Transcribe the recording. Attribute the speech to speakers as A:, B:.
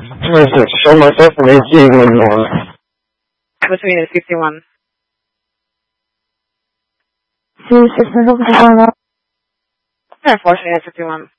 A: Show myself from 18 North.
B: Between is 61.
C: Air Force Unit 51.